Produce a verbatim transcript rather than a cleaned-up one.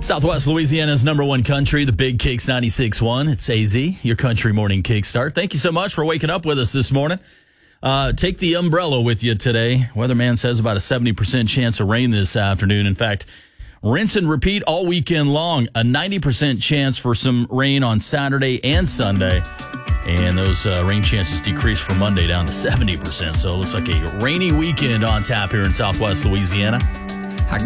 Southwest Louisiana's number one country, the Big Kicks ninety-six point one. It's A Z, your country morning kickstart. Thank you so much for waking up with us this morning. Uh, take the umbrella with you today. Weatherman says about a seventy percent chance of rain this afternoon. In fact, rinse and repeat all weekend long. A ninety percent chance for some rain on Saturday and Sunday. And those uh, rain chances decrease from Monday down to seventy percent. So it looks like a rainy weekend on tap here in Southwest Louisiana.